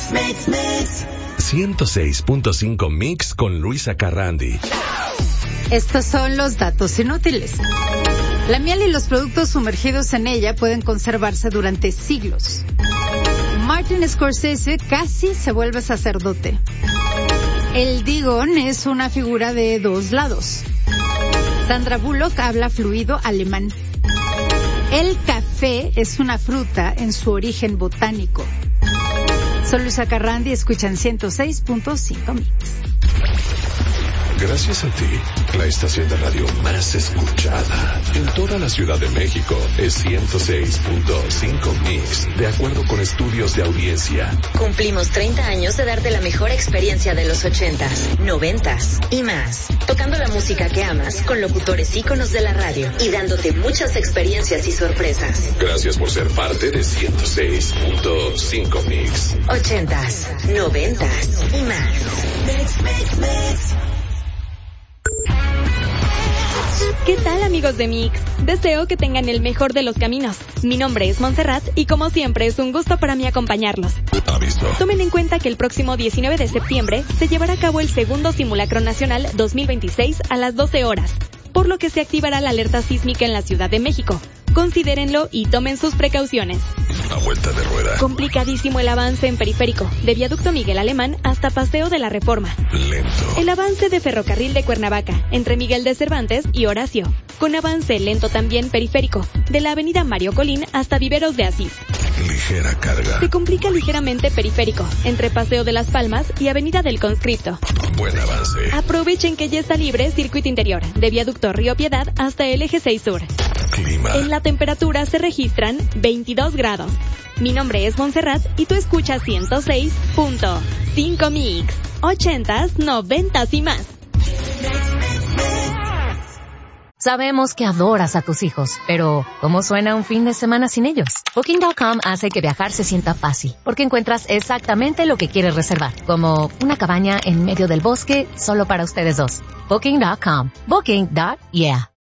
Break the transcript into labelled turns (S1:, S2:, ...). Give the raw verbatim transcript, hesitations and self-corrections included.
S1: Mix, mix, mix.
S2: ciento seis punto cinco Mix con Luisa Carrandi.
S3: Estos son los datos inútiles. La miel y los productos sumergidos en ella pueden conservarse durante siglos. Martin Scorsese casi se vuelve sacerdote. El Digon es una figura de dos lados. Sandra Bullock habla fluido alemán. El café es una fruta en su origen botánico. Soy Luisa Carrandi, escuchan ciento seis punto cinco Mix.
S2: Gracias a ti, la estación de radio más escuchada en toda la Ciudad de México es ciento seis punto cinco Mix, de acuerdo con estudios de audiencia.
S4: Cumplimos treinta años de darte la mejor experiencia de los ochentas, noventas y más. Tocando la música que amas con locutores íconos de la radio y dándote muchas experiencias y sorpresas.
S2: Gracias por ser parte de ciento seis punto cinco Mix.
S4: Ochentas, noventas y más.
S1: Mix, mix, mix.
S5: ¿Qué tal, amigos de Mix? Deseo que tengan el mejor de los caminos. Mi nombre es Montserrat y como siempre es un gusto para mí acompañarlos.
S2: Aviso.
S5: Tomen en cuenta que el próximo diecinueve de septiembre se llevará a cabo el segundo Simulacro Nacional dos mil veintiséis a las doce horas, por lo que se activará la alerta sísmica en la Ciudad de México. Considérenlo y tomen sus precauciones.
S2: A vuelta de rueda.
S5: Complicadísimo el avance en periférico, de Viaducto Miguel Alemán hasta Paseo de la Reforma.
S2: Lento.
S5: El avance de Ferrocarril de Cuernavaca, entre Miguel de Cervantes y Horacio. Con avance lento también periférico, de la avenida Mario Colín hasta Viveros de Asís.
S2: Ligera carga.
S5: Se complica ligeramente periférico, entre Paseo de las Palmas y Avenida del Conscripto.
S2: Buen avance.
S5: Aprovechen que ya está libre circuito interior, de Viaducto Río Piedad hasta el Eje seis Sur.
S2: Clima.
S5: En la temperatura se registran veintidós grados. Mi nombre es Montserrat y tú escuchas ciento seis punto cinco Mix. Ochentas, noventas y más.
S6: Sabemos que adoras a tus hijos, pero ¿cómo suena un fin de semana sin ellos? Booking punto com hace que viajar se sienta fácil, porque encuentras exactamente lo que quieres reservar, como una cabaña en medio del bosque solo para ustedes dos. Booking punto com. Booking. Yeah.